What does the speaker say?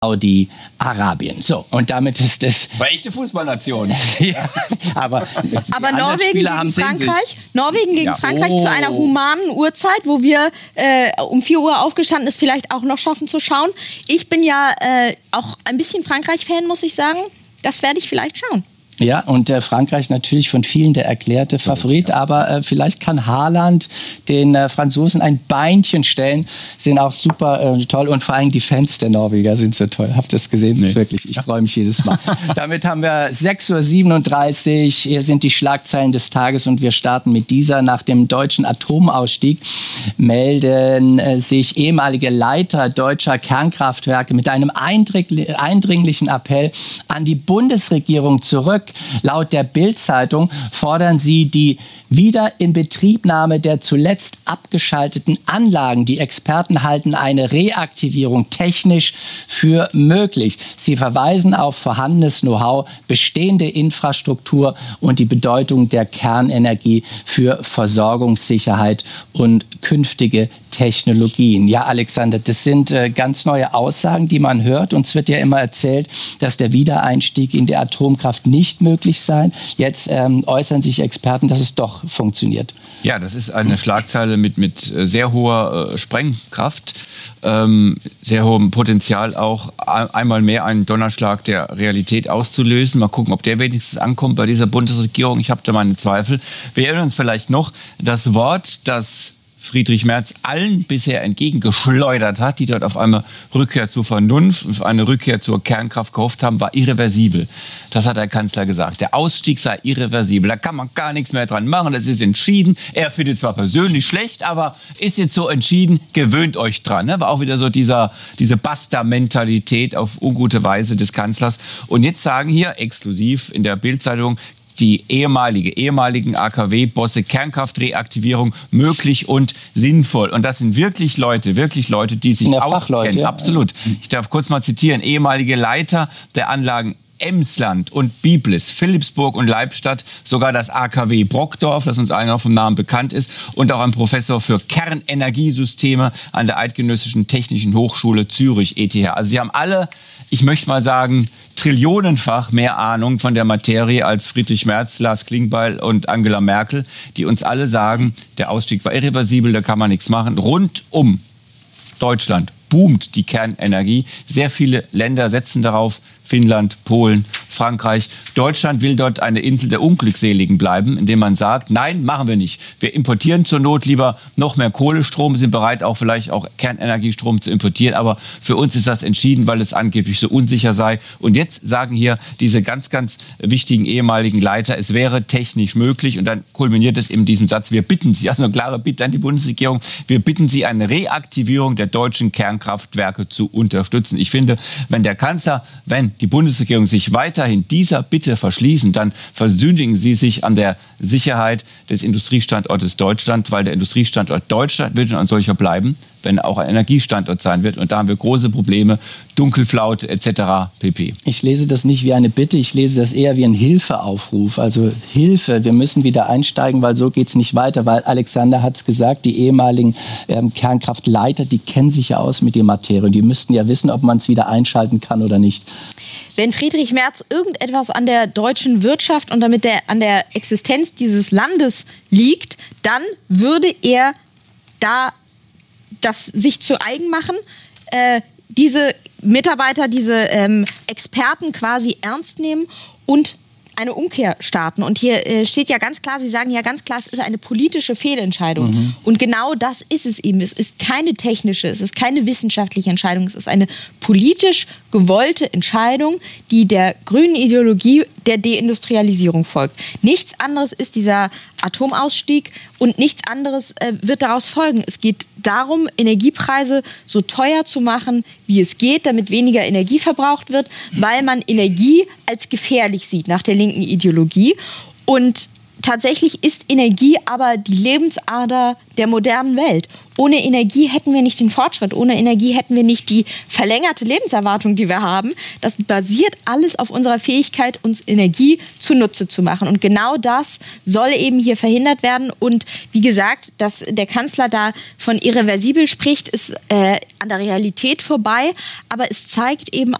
Saudi-Arabien. So, und damit ist es... Das war echte Fußballnation. Ja, aber Norwegen gegen Frankreich? Norwegen gegen Frankreich zu einer humanen Uhrzeit, wo wir um 4 Uhr aufgestanden ist, vielleicht auch noch schaffen zu schauen. Ich bin ja auch ein bisschen Frankreich-Fan, muss ich sagen. Das werde ich vielleicht schauen. Ja, und Frankreich natürlich von vielen der erklärte Favorit, aber vielleicht kann Haaland den Franzosen ein Beinchen stellen, sind auch super toll und vor allem die Fans der Norweger sind so toll. Habt ihr das gesehen? Nee. Das ist wirklich, ich freue mich jedes Mal. Damit haben wir 6:37 Uhr, hier sind die Schlagzeilen des Tages und wir starten mit dieser. Nach dem deutschen Atomausstieg melden sich ehemalige Leiter deutscher Kernkraftwerke mit einem eindringlichen Appell an die Bundesregierung zurück. Laut der Bild-Zeitung fordern sie die Wiederinbetriebnahme der zuletzt abgeschalteten Anlagen. Die Experten halten eine Reaktivierung technisch für möglich. Sie verweisen auf vorhandenes Know-how, bestehende Infrastruktur und die Bedeutung der Kernenergie für Versorgungssicherheit und künftige Technologien. Ja, Alexander, das sind ganz neue Aussagen, die man hört. Uns wird ja immer erzählt, dass der Wiedereinstieg in die Atomkraft nicht möglich sei. Jetzt äußern sich Experten, dass es doch funktioniert. Ja, das ist eine Schlagzeile mit sehr hoher Sprengkraft, sehr hohem Potenzial auch, einmal mehr einen Donnerschlag der Realität auszulösen. Mal gucken, ob der wenigstens ankommt bei dieser Bundesregierung. Ich habe da meine Zweifel. Wir erinnern uns vielleicht noch, das Wort, das Friedrich Merz allen bisher entgegengeschleudert hat, die dort auf eine Rückkehr zur Vernunft, auf eine Rückkehr zur Kernkraft gehofft haben, war irreversibel. Das hat der Kanzler gesagt. Der Ausstieg sei irreversibel. Da kann man gar nichts mehr dran machen. Das ist entschieden. Er findet zwar persönlich schlecht, aber ist jetzt so entschieden. Gewöhnt euch dran. War auch wieder so diese Basta-Mentalität auf ungute Weise des Kanzlers. Und jetzt sagen hier exklusiv in der Bild-Zeitung, die ehemaligen AKW-Bosse, Kernkraftreaktivierung möglich und sinnvoll. Und das sind wirklich Leute, die sich auskennen. Ja. Absolut. Ich darf kurz mal zitieren. Ehemalige Leiter der Anlagen Emsland und Biblis, Philippsburg und Leibstadt, sogar das AKW Brockdorf, das uns allen auch vom Namen bekannt ist, und auch ein Professor für Kernenergiesysteme an der Eidgenössischen Technischen Hochschule Zürich, ETH. Also sie haben alle, ich möchte mal sagen, trillionenfach mehr Ahnung von der Materie als Friedrich Merz, Lars Klingbeil und Angela Merkel, die uns alle sagen, der Ausstieg war irreversibel, da kann man nichts machen. Rund um Deutschland boomt die Kernenergie. Sehr viele Länder setzen darauf. Finnland, Polen, Frankreich. Deutschland will dort eine Insel der Unglückseligen bleiben, indem man sagt, nein, machen wir nicht. Wir importieren zur Not lieber noch mehr Kohlestrom, sind bereit, auch vielleicht auch Kernenergiestrom zu importieren. Aber für uns ist das entschieden, weil es angeblich so unsicher sei. Und jetzt sagen hier diese ganz, ganz wichtigen ehemaligen Leiter, es wäre technisch möglich. Und dann kulminiert es in diesem Satz, wir bitten Sie, also eine klare Bitte an die Bundesregierung, wir bitten Sie, eine Reaktivierung der deutschen Kernkraftwerke zu unterstützen. Ich finde, wenn die Bundesregierung sich weiterhin dieser Bitte verschließen, dann versündigen sie sich an der Sicherheit des Industriestandortes Deutschland, weil der Industriestandort Deutschland wird ein solcher bleiben, wenn er auch ein Energiestandort sein wird. Und da haben wir große Probleme, Dunkelflaute etc. pp. Ich lese das nicht wie eine Bitte, ich lese das eher wie ein Hilfeaufruf. Also Hilfe, wir müssen wieder einsteigen, weil so geht es nicht weiter. Weil Alexander hat es gesagt, die ehemaligen Kernkraftleiter, die kennen sich ja aus mit der Materie. Die müssten ja wissen, ob man es wieder einschalten kann oder nicht. Wenn Friedrich Merz irgendetwas an der deutschen Wirtschaft und damit an der Existenz dieses Landes liegt, dann würde er da das sich zu eigen machen, diese Mitarbeiter, diese Experten quasi ernst nehmen und eine Umkehr starten. Und hier steht ja ganz klar, Sie sagen ja ganz klar, es ist eine politische Fehlentscheidung. Mhm. Und genau das ist es eben. Es ist keine technische, es ist keine wissenschaftliche Entscheidung. Es ist eine politisch gewollte Entscheidung, die der grünen Ideologie der Deindustrialisierung folgt. Nichts anderes ist dieser Atomausstieg und nichts anderes wird daraus folgen. Es geht darum, Energiepreise so teuer zu machen, wie es geht, damit weniger Energie verbraucht wird, weil man Energie als gefährlich sieht nach der linken Ideologie. Und tatsächlich ist Energie aber die Lebensader der modernen Welt. Ohne Energie hätten wir nicht den Fortschritt, ohne Energie hätten wir nicht die verlängerte Lebenserwartung, die wir haben. Das basiert alles auf unserer Fähigkeit, uns Energie zunutze zu machen. Und genau das soll eben hier verhindert werden. Und wie gesagt, dass der Kanzler da von irreversibel spricht, ist an der Realität vorbei. Aber es zeigt eben